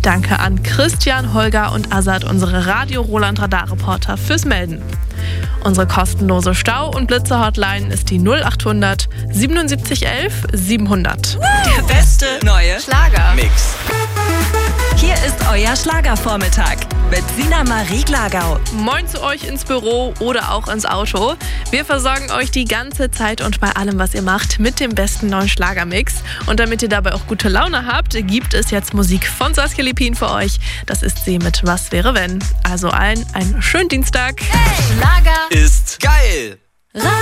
Danke an Christian, Holger und Azad, unsere Radio Roland Radar-Reporter, fürs Melden. Unsere kostenlose Stau- und Blitzer-Hotline ist die 0800 77 11 700. Der beste neue Schlager-Mix. Hier ist euer Schlagervormittag mit Sina Marie Glagau. Moin zu euch ins Büro oder auch ins Auto. Wir versorgen euch die ganze Zeit und bei allem, was ihr macht, mit dem besten neuen Schlagermix. Und damit ihr dabei auch gute Laune habt, gibt es jetzt Musik von Saskia Lippin für euch. Das ist sie mit Was wäre wenn. Also allen einen schönen Dienstag. Hey, Schlager ist geil.